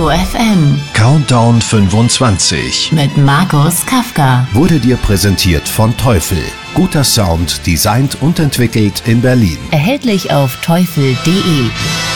Ego FM Countdown 25 mit Markus Kafka. Wurde dir präsentiert von Teufel. Guter Sound, designt und entwickelt in Berlin. Erhältlich auf teufel.de.